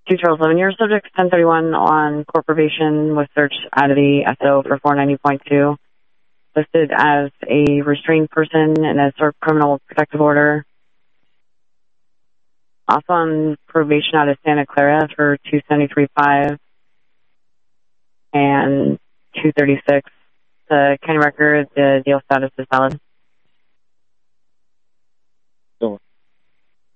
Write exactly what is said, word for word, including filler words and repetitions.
Two Charles eleven, you're subject to ten thirty-one on court probation with search out of the S O for four ninety point two. Listed as a restrained person and a sort of criminal protective order. Also on probation out of Santa Clara for two seventy-three point five and two thirty-six. The county record, the deal status is valid.